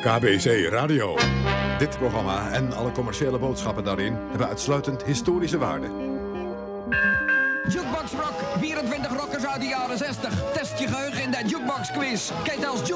KBC Radio. Dit programma en alle commerciële boodschappen daarin hebben uitsluitend historische waarde. Jukebox Rock, 24 rockers uit de jaren 60. Test je geheugen in de Jukebox Quiz. Kijk als